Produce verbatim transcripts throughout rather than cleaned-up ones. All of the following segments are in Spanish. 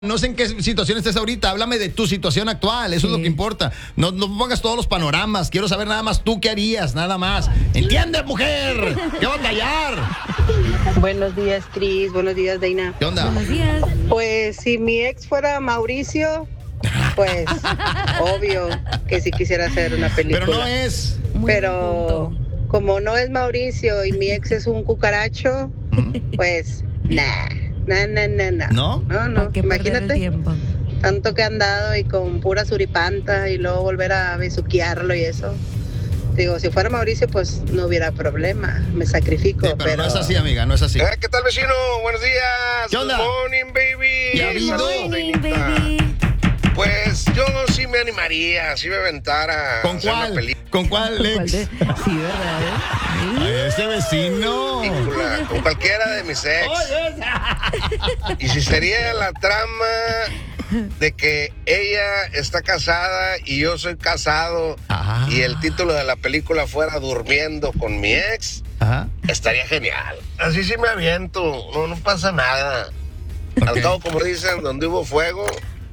No sé en qué situación estés ahorita, háblame de tu situación actual, eso sí. es lo que importa. No, no pongas todos los panoramas, quiero saber nada más tú qué harías, nada más. ¿Entiendes, mujer? ¿Qué va a callar? Buenos días, Cris, buenos días, Deina. ¿Qué onda? Buenos días. Pues si mi ex fuera Mauricio, pues obvio que sí quisiera hacer una película. Pero no es. Pero como no es Mauricio y mi ex es un cucaracho, pues nah. No, no, no, no. ¿No? No, no. Imagínate. Tanto que han dado y con pura suripanta y luego volver a besuquearlo y eso. Digo, si fuera Mauricio, pues no hubiera problema. Me sacrifico. Sí, pero, pero no es así, amiga, no es así. Eh, ¿Qué tal, vecino? Buenos días. ¿Qué onda? Good morning, baby. ¿Qué ha habido? Saludos, Morning, Deinita. baby. Pues yo sí me animaría, sí me aventara. ¿Con hacer una cuál? película. ¿Con cuál, ¿Cuál ex? de- Sí, ¿verdad? eh? Ay, ese vecino. Con cualquiera de mis ex. Y si sería la trama de que ella está casada y yo soy casado Ah. y el título de la película fuera Durmiendo con mi ex, Ajá. estaría genial. Así sí me aviento, no, no pasa nada. Ok. Al cabo, como dicen, donde hubo fuego,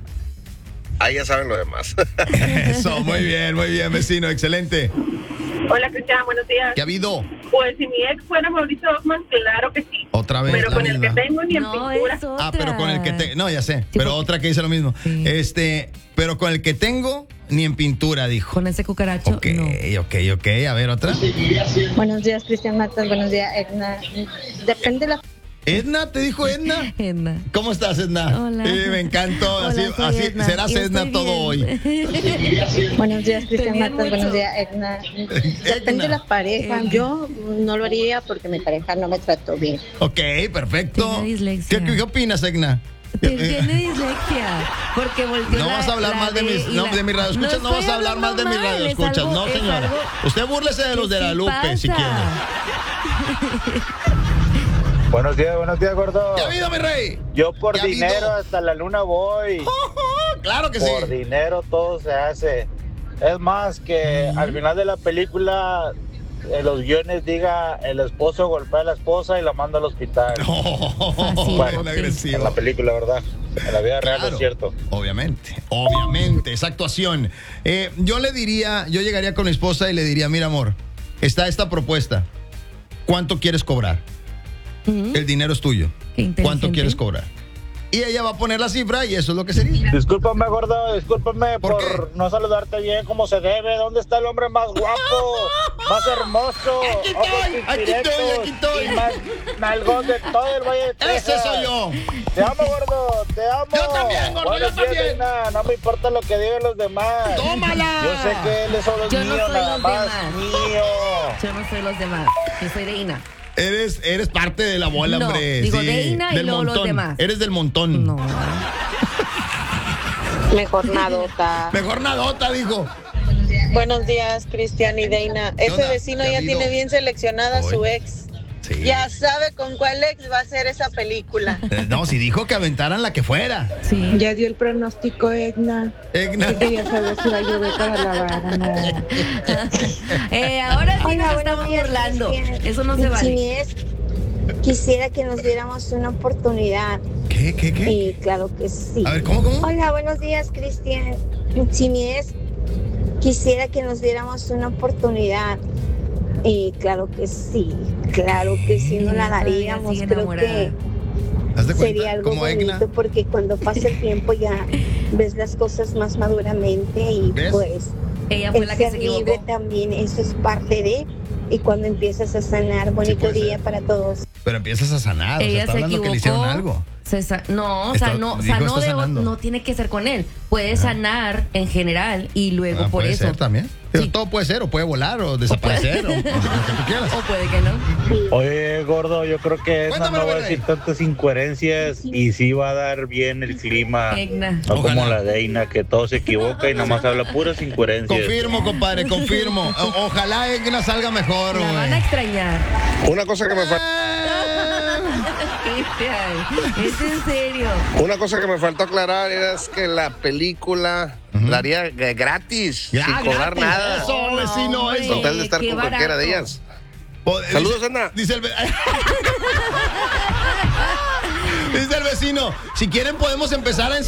ahí ya saben lo demás. Eso, muy bien, muy bien, vecino, excelente. Hola, Cristian, buenos días. ¿Qué ha habido? Pues si mi ex fuera Mauricio Ockman, claro que sí. Otra vez Pero la con el misma. que tengo ni en No, pintura. es otra. Ah, pero con el que te... No, ya sé, Sí, pero porque- otra que dice lo mismo. Sí. Este, pero con el que tengo, ni en pintura, dijo. Con ese cucaracho, Ok, no. ok, ok. A ver, otra. Buenos días, Cristian Matas. Buenos días, Edna. Depende de la... ¿Edna? ¿Te dijo Edna? Edna. ¿Cómo estás, Edna? Hola. Sí, me encantó. Hola, así soy así Edna. serás Yo Edna estoy todo bien. hoy. Buenos días, Cristian Te bien Matas. Buenos mucho. días, Edna. Depende de la pareja. Edna. Yo no lo haría porque mi pareja no me trató bien. Ok, perfecto. Tiene dislexia. ¿Qué, qué, qué opinas, Edna? Te- Tiene dislexia. Porque volteó No la- vas a hablar la más de mis, y no, la- de mis radioescuchas, no, estoy vas a hablar más de mis hablando mal, es radioescuchas, algo- no, es señora. algo Usted búrlese de que los de la sí Lupe, si pasa. quiere. Buenos días, buenos días, gordo. ¿Qué ha habido, mi rey? Yo por ¿Qué ha dinero habido? hasta la luna voy. Claro que sí. Por dinero todo se hace. Es más que al final de la película en los guiones diga el esposo golpea a la esposa y la manda al hospital. Oh, Fácil. Bueno, qué En agresivo. la película, ¿verdad? En la vida real Claro, es cierto. Obviamente, obviamente, esa actuación. Eh, yo le diría, yo llegaría con mi esposa y le diría, mira, amor, está esta propuesta. ¿Cuánto quieres cobrar? Ujú. El dinero es tuyo. Qué inteligente. ¿Cuánto quieres cobrar? Y ella va a poner la cifra y eso es lo que sería. Discúlpame, gordo, discúlpame ¿Por por, qué? no saludarte bien como se debe. ¿Dónde está el hombre más guapo, más hermoso? Aquí estoy, ojos aquí indirectos estoy, aquí estoy. Y más nalgón de todo el Valle de Texas? Ese soy yo. Te amo, gordo, te amo. Yo también, gordo, Buenos yo días, también. Reina, no me importa lo que digan los demás. ¡Tómala! Yo sé que él es solo Yo no mío, soy nada los más demás. mío. Yo no soy los demás. Yo soy Deina. Eres, eres parte de la bola, No, hombre. digo sí, Deina y del luego los montón. demás. Eres del montón. No. Mejor nadota. Mejor nadota, dijo. Buenos días, Cristian y Deina. ¿Qué Ese onda? vecino ¿Qué ha ya habido? tiene bien seleccionada a su Hoy. ex. Sí. Ya sabe con cuál ex va a hacer esa película. Eh, No, si dijo que aventaran la que fuera. Sí. Ya dio el pronóstico, Edna. Edna. Quería saber si va a llover para la vara. Eh, ahora sí Hola, nos buenos estamos días, burlando. Cristian. Eso no se Si vale. mi ex quisiera que nos diéramos una oportunidad. ¿Qué, qué, qué? Y claro que sí. A ver, ¿cómo, cómo? Hola, buenos días, Cristian. Si mi ex quisiera que nos diéramos una oportunidad. Y claro que sí, claro que sí nos la Todavía daríamos. sigue Creo enamorada. que ¿Haz de cuenta? sería algo Como bonito Egna. porque cuando pasa el tiempo ya ves las cosas más maduramente y ¿Ves? pues Ella fue el la que ser se libre equivocó. también, eso es parte de, y cuando empiezas a sanar, bonito puede día ser. para todos. Pero empiezas a sanar. O sea, Ella está se hablando equivocó. que le hicieron algo. se sa- no, o Está- sea, no, dijo, sanó está de, sanando. no tiene que ser con él. Puede sanar en general y luego Ah, por puede eso. ser también. Pero Sí. todo puede ser, o puede volar, o desaparecer, o, o lo que tú quieras. O puede que no. Oye, gordo, yo creo que Edna Cuéntamelo, no va a Virrey. decir tantas incoherencias y sí va a dar bien el clima. Egna. No Ojalá. como la Deina, que todo se equivoca y nada más habla puras incoherencias. Confirmo, compadre, confirmo. O- ojalá Egna salga mejor, La güey. van a extrañar. Una cosa que me faltó. Cristian, es en serio. Una cosa que me faltó aclarar es que la película la haría eh, gratis, Ya, sin cobrar gratis. nada. Eso, vecino, hombre. eso. Con tal de estar qué con cualquiera de barato. ellas. O- Saludos, dice- Edna. Dice el... ve- Dice el vecino, si quieren podemos empezar a